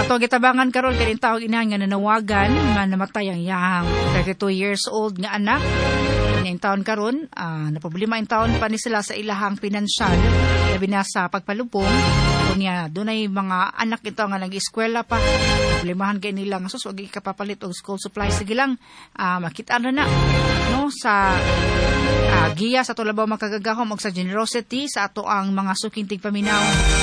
ato gitabangan karon kay tawag inahan nga nanawagan nga namatay ang iyang 32 years old nga anak. Ngayong taon karon, naproblema ang taon pa ni sila sa ilahang pinansyal, labi na sa pagpalubong. Kunya, doon ay mga anak ito nga nag-eskwela pa. Problemahan kayo nila nga wag ikapapalit og school supplies. Sige lang, makita na no, sa giya sa tulabaw makagagahom og sa generosity sa ato ang mga sukintig paminaw.